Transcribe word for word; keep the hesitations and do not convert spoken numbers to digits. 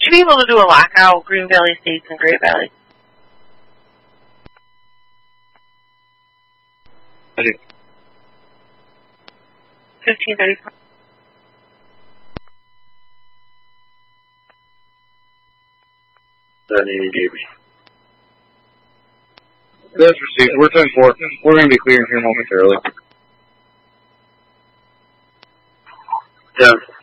you be able to do a lockout, Green Valley Estates and Great Valley? I do. Fifteen thirty-five. That you gave me. That's received. We're ten four. We're going to be clearing here momentarily. Yeah.